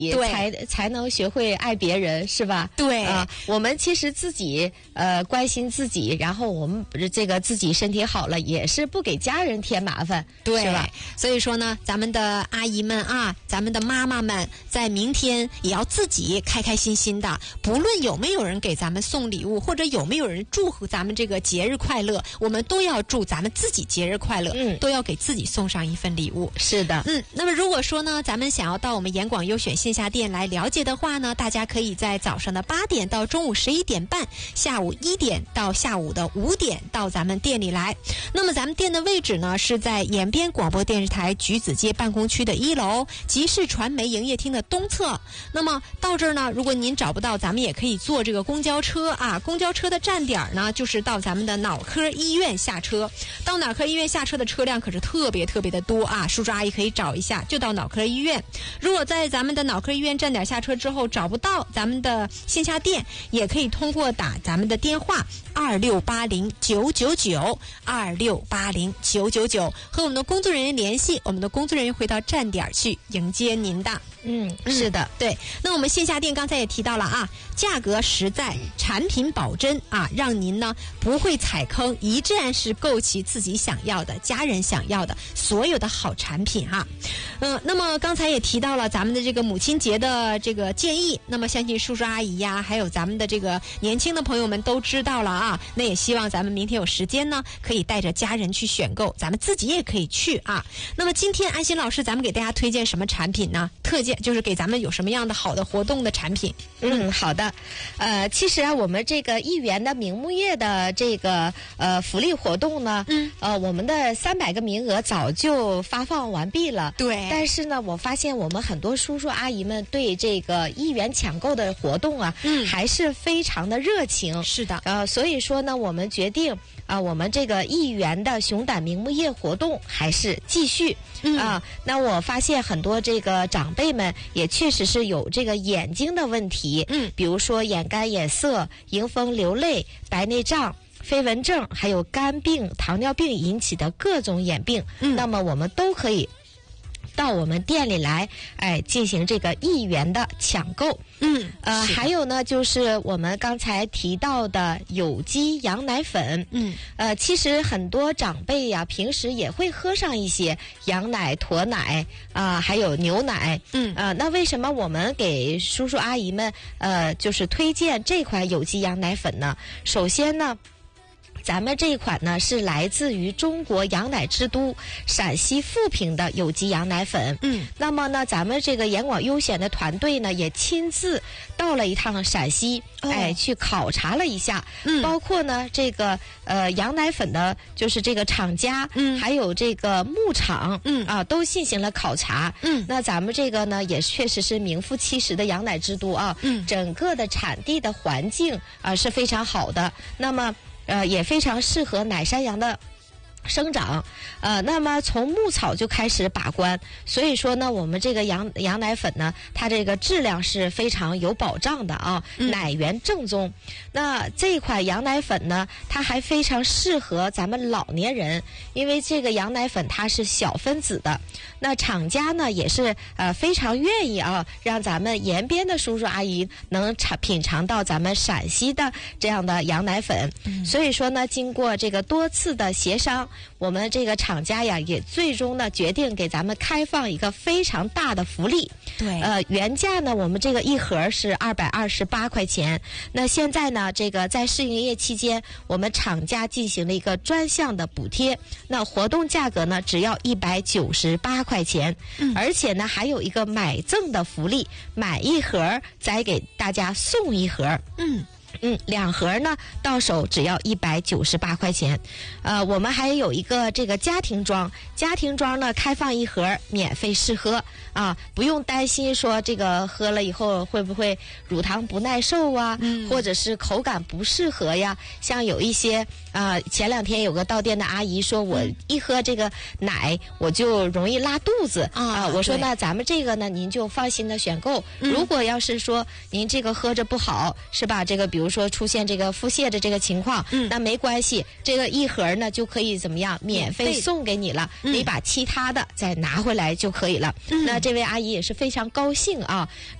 才能学会爱别人，是吧？ 对我们其实自己关心自己，然后我们这个自己身体好了，也是不给家人添麻烦， 对， 是吧？ 所以说呢，咱们的阿姨们啊，咱们的妈妈们，在明天也要自己开开心心的，不论有没有人给咱们送礼物，或者有没有人祝贺咱们这个节日快乐，我们都要祝咱们自己节日快乐，都要给自己送上一份礼物。 是的， 那么如果说呢，咱们想要到我们严广优选线下店来了解的话呢，大家可以在早上的8点到中午11点半，下午1点到下午的5点到咱们店里来。那么咱们店的位置呢，是在延边广播电视台橘子街办公区的1楼，集市传媒营业厅的东侧。那么到这儿呢，如果您找不到，咱们也可以坐这个公交车啊。公交车的站点呢，就是到咱们的脑科医院下车。到脑科医院下车的车辆可是特别的多啊，叔叔阿姨可以找一下，就到脑科医院。如果在咱们的脑科医院站点下车之后找不到咱们的线下店，也可以通过打咱们的电话2680-999，2680-999和我们的工作人员联系，我们的工作人员会到站点去迎接您的。 是的， 对。那我们线下店刚才也提到了啊，价格实在，产品保真啊，让您呢不会踩坑，一站式购齐自己想要的、家人想要的所有的好产品哈。那么刚才也提到了咱们的这个母亲节的这个建议，那么相信叔叔阿姨呀，还有咱们的这个年轻的朋友们都知道了啊。那也希望咱们明天有时间呢，可以带着家人去选购，咱们自己也可以去啊。那么今天安心老师，咱们给大家推荐什么产品呢？特荐就是给咱们有什么样的好的活动的产品？ 好的。其实啊，我们这个1元的明目月的这个福利活动呢，我们的300个名额早就发放完毕了。 对。 但是呢，我发现我们很多叔叔阿姨们对这个1元抢购的活动啊，还是非常的热情。 是的。 所以说呢，我们决定我们这个1元的熊胆明目夜活动还是继续。那我发现很多这个长辈们也确实是有这个眼睛的问题，比如说眼干眼涩、迎风流泪、白内障、飞蚊症，还有肝病、糖尿病引起的各种眼病，那么我们都可以到我们店里来，进行这个1元的抢购。还有呢，就是我们刚才提到的有机羊奶粉。其实很多长辈呀，平时也会喝上一些羊奶、驼奶还有牛奶。那为什么我们给叔叔阿姨们就是推荐这款有机羊奶粉呢？首先呢，咱们这一款呢是来自于中国羊奶之都陕西富平的有机羊奶粉。那么呢，咱们这个严广优选的团队呢也亲自到了一趟陕西，去考察了一下，包括呢这个羊奶粉的就是这个厂家，还有这个牧场，都进行了考察。那咱们这个呢也确实是名副其实的羊奶之都啊。整个的产地的环境是非常好的。那么也非常适合奶山羊的生长。那么从牧草就开始把关，所以说呢，我们这个羊奶粉呢，它这个质量是非常有保障的啊，奶源正宗。那这款羊奶粉呢，它还非常适合咱们老年人，因为这个羊奶粉它是小分子的。那厂家呢也是非常愿意让咱们延边的叔叔阿姨能品尝到咱们陕西的这样的羊奶粉。所以说呢，经过这个多次的协商，我们这个厂家呀也最终呢决定给咱们开放一个非常大的福利。 对。 原价呢我们这个一盒是228块钱，那现在呢这个在试营业期间，我们厂家进行了一个专项的补贴，那活动价格呢只要198块钱，而且呢还有一个买赠的福利，买一盒再给大家送一盒。2盒呢到手只要198块钱。我们还有一个这个家庭装呢开放一盒免费试喝不用担心说这个喝了以后会不会乳糖不耐受或者是口感不适合呀。像有一些前2天有个到店的阿姨说，我一喝这个奶我就容易拉肚子我说那咱们这个呢您就放心的选购。如果要是说您这个喝着不好是吧，这个比如说出现这个腹泻的这个情况，那没关系，这个一盒呢就可以怎么样免费送给你了，你把其他的再拿回来就可以了。那这位阿姨也是非常高兴啊。